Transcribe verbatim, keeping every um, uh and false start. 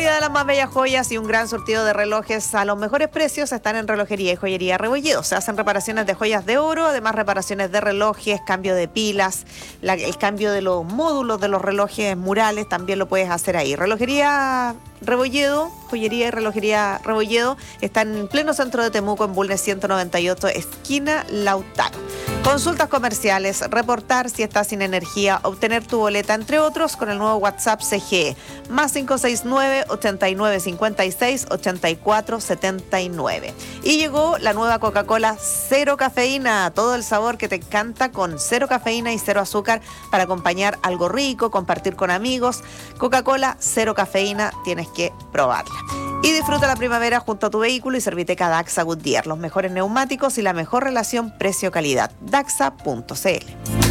Feria de las más bellas joyas y un gran surtido de relojes a los mejores precios están en Relojería y Joyería Rebolledo. Se hacen reparaciones de joyas de oro, además reparaciones de relojes, cambio de pilas, la, el cambio de los módulos de los relojes murales también lo puedes hacer ahí. Relojería Rebolledo, Joyería y Relojería Rebolledo están en pleno centro de Temuco, en Bulnes ciento noventa y ocho, esquina Lautaro. Consultas comerciales, reportar si estás sin energía, obtener tu boleta, entre otros, con el nuevo WhatsApp C G E, más cinco seis nueve, ochenta y nueve cincuenta y seis, ochenta y cuatro setenta y nueve. Y llegó la nueva Coca-Cola cero cafeína, todo el sabor que te encanta con cero cafeína y cero azúcar para acompañar algo rico, compartir con amigos. Coca-Cola cero cafeína, tienes que probarla. Y disfruta la primavera junto a tu vehículo y Serviteca Daxa Goodyear, los mejores neumáticos y la mejor relación precio-calidad. daxa punto c l.